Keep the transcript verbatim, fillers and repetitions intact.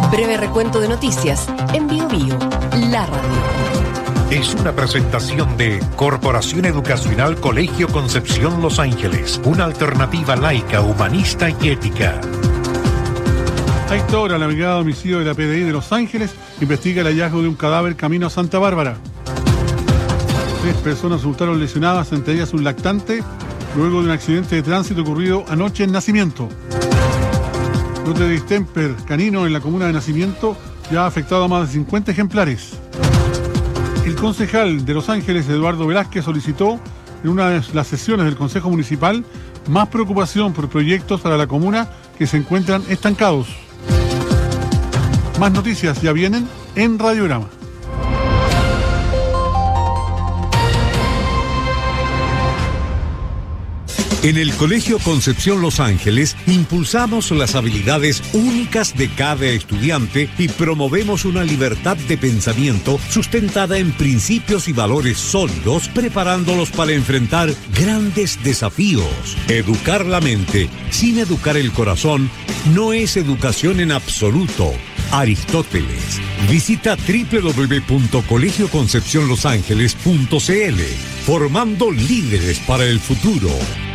Breve recuento de noticias en Bio Bio, la radio. Es una presentación de Corporación Educacional Colegio Concepción Los Ángeles, una alternativa laica, humanista y ética. A esta hora, la Brigada de Homicidio de la P D I de Los Ángeles investiga el hallazgo de un cadáver camino a Santa Bárbara. Tres personas resultaron lesionadas, entre ellas un lactante, luego de un accidente de tránsito ocurrido anoche en Nacimiento. Brote de distemper canino en la comuna de Nacimiento ya ha afectado a más de cincuenta ejemplares. El concejal de Los Ángeles, Eduardo Velázquez, solicitó en una de las sesiones del Consejo Municipal más preocupación por proyectos para la comuna que se encuentran estancados. Más noticias ya vienen en Radiograma. En el Colegio Concepción Los Ángeles impulsamos las habilidades únicas de cada estudiante y promovemos una libertad de pensamiento sustentada en principios y valores sólidos, preparándolos para enfrentar grandes desafíos. Educar la mente sin educar el corazón no es educación en absoluto. Aristóteles. Visita doble u doble u doble u punto colegio concepción los ángeles punto c l, formando líderes para el futuro.